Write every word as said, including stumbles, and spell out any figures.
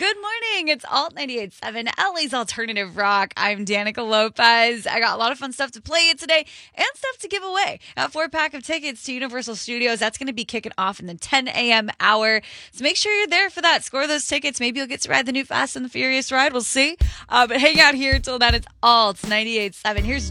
Good morning. It's Alt ninety-eight point seven, L A's Alternative Rock. I'm Danica Lopez. I got a lot of fun stuff to play you today and stuff to give away. A four pack of tickets to Universal Studios. That's going to be kicking off in the ten a.m. hour. So make sure you're there for that. Score those tickets. Maybe you'll get to ride the new Fast and the Furious ride. We'll see. Uh, but hang out here until then. It's Alt ninety-eight point seven. Here's